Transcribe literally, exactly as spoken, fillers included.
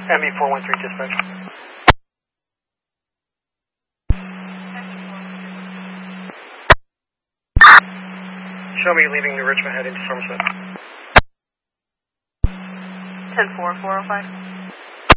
M E four one three dispatch. Show me leaving New Richmond heading to Somerset. ten four, four oh five.